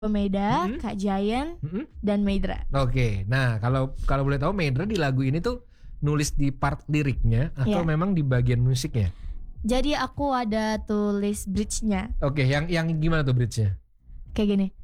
Meda, Kak Giant, dan Maidra. Oke, nah kalau boleh tahu Maidra di lagu ini tuh nulis di part liriknya atau memang di bagian musiknya? Jadi aku ada tulis bridge-nya. Oke, yang gimana tuh bridge-nya? Kayak gini.